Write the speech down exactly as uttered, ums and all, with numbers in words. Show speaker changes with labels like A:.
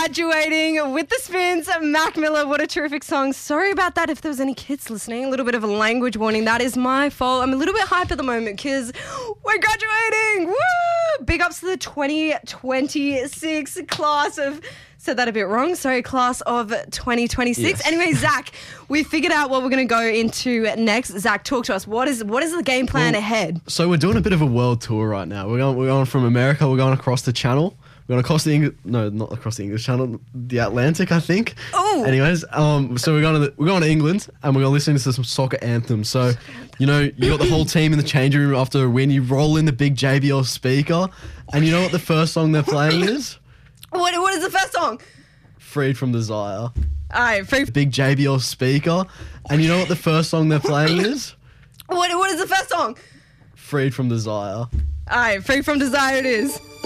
A: Graduating with the Spins, Mac Miller. What a terrific song. Sorry about that if there was any kids listening. A little bit of a language warning. That is my fault. I'm a little bit hype at the moment because we're graduating. Woo! Big ups to the twenty twenty-six class of... Said that a bit wrong. Sorry, class of twenty twenty-six.
B: Yes.
A: Anyway, Zach, we figured out what we're going to go into next. Zach, talk to us. What is what is the game plan
B: Well,
A: ahead?
B: So we're doing a bit of a world tour right now. We're going, we're going from America. We're going across the channel. We're going across the English... No, not across the English channel. The Atlantic, I think.
A: Oh.
B: Anyways, um, so we're going to the, we're going to England and we're going to listen to some soccer anthems. So, you know, you got the whole team in the changing room after a win. You roll in the big J B L speaker, and you know what the first song they're playing is?
A: What What is the first song?
B: Freed from Desire.
A: All right, free.
B: Big J B L speaker, and you know what the first song they're playing is?
A: What What is the first song?
B: Freed from Desire.
A: All right, Free from Desire it is.